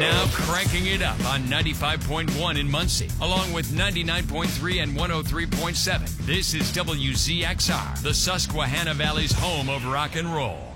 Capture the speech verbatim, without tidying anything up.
Now cranking it up on ninety-five point one in Muncie, along with ninety-nine point three and one oh three point seven. This is W Z X R, the Susquehanna Valley's home of rock and roll.